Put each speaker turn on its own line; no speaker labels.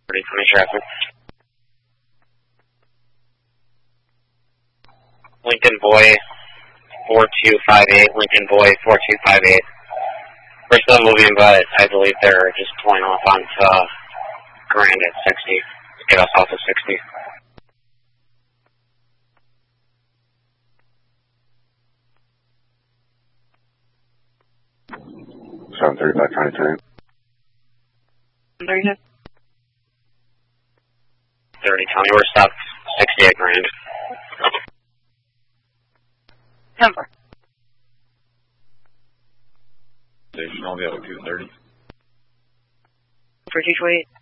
3020 traffic. Lincoln Boy 4258, Lincoln Boy 4258. We're still moving, but I believe they're just pulling off onto Grand at 60. Get us off at 60.
735 trying to turn.
30 County, we're stopped 68 Grand.
10-4.
Station, I'll be out at 230.
For 228.